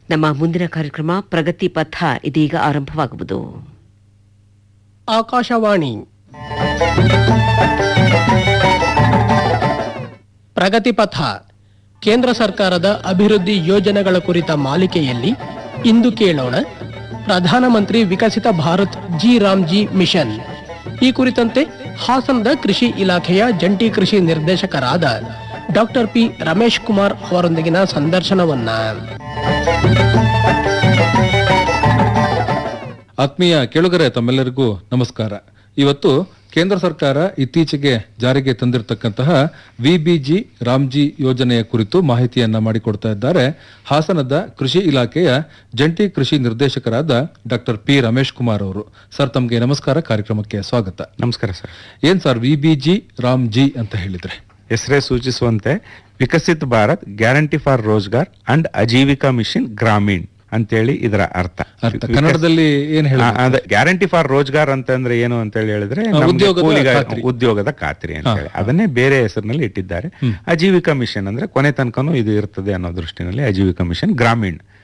ನಮ್ಮ ಮುಂದಿನ ಕಾರ್ಯಕ್ರಮ ಪ್ರಗತಿ ಪಥ ಇದೀಗ ಆರಂಭವಾಗುವುದು. ಆಕಾಶವಾಣಿ ಪ್ರಗತಿ ಪಥ ಕೇಂದ್ರ ಸರ್ಕಾರದ ಅಭಿವೃದ್ಧಿ ಯೋಜನೆಗಳ ಕುರಿತ ಮಾಲಿಕೆಯಲ್ಲಿ ಇಂದು ಕೇಳೋಣ ಪ್ರಧಾನಮಂತ್ರಿ ವಿಕಸಿತ ಭಾರತ್ ಜಿ ರಾಮ್ಜಿ ಮಿಷನ್. ಈ ಕುರಿತಂತೆ ಹಾಸನದ ಕೃಷಿ ಇಲಾಖೆಯ ಜಂಟಿ ಕೃಷಿ ನಿರ್ದೇಶಕರಾದ ಡಾಕ್ಟರ್ ಪಿ ರಮೇಶ್ ಕುಮಾರ್ ಅವರೊಂದಿಗಿನ ಸಂದರ್ಶನವನ್ನ. ಆತ್ಮೀಯ ಕೇಳುಗರೆ, ತಮ್ಮೆಲ್ಲರಿಗೂ ನಮಸ್ಕಾರ. ಇವತ್ತು ಕೇಂದ್ರ ಸರ್ಕಾರ ಇತ್ತೀಚೆಗೆ ಜಾರಿಗೆ ತಂದಿರತಕ್ಕಂತಹ ವಿಬಿಜಿ ರಾಮ್ಜಿ ಯೋಜನೆಯ ಕುರಿತು ಮಾಹಿತಿಯನ್ನ ಮಾಡಿಕೊಡ್ತಾ ಇದ್ದಾರೆ ಹಾಸನದ ಕೃಷಿ ಇಲಾಖೆಯ ಜಂಟಿ ಕೃಷಿ ನಿರ್ದೇಶಕರಾದ ಡಾಕ್ಟರ್ ಪಿ ರಮೇಶ್ ಕುಮಾರ್ ಅವರು. ಸರ್, ತಮಗೆ ನಮಸ್ಕಾರ, ಕಾರ್ಯಕ್ರಮಕ್ಕೆ ಸ್ವಾಗತ. ನಮಸ್ಕಾರ ಸರ್. ಏನ್ ಸರ್ ವಿಬಿಜಿ ರಾಮ್ಜಿ ಅಂತ ಹೇಳಿದ್ರೆ? ಹೆಸರೇ ಸೂಚಿಸುವಂತೆ Viksit Bharat guarantee for Rozgar and Ajeevika mission Gramin ಅಂತೇಳಿ ಇದರ ಅರ್ಥ. ಕನ್ನಡದಲ್ಲಿ ಏನ್ ಹೇಳಿ? ಗ್ಯಾರಂಟಿ ಫಾರ್ ರೋಜ್ಗಾರ್ ಅಂತಂದ್ರೆ ಏನು ಅಂತ ಹೇಳಿದ್ರೆ ಉದ್ಯೋಗದ ಖಾತ್ರಿ ಅಂತ ಹೇಳಿ ಅದನ್ನೇ ಬೇರೆ ಹೆಸರಿನಲ್ಲಿ ಇಟ್ಟಿದ್ದಾರೆ. ಅಜೀವಿಕಾ ಮಿಷನ್ ಅಂದ್ರೆ ಕೊನೆ ತನಕನೂ ಇದು ಇರ್ತದೆ ಅನ್ನೋ ದೃಷ್ಟಿನಲ್ಲಿ ಅಜೀವಿಕಾ ಮಿಷನ್ ಗ್ರಾಮೀಣ್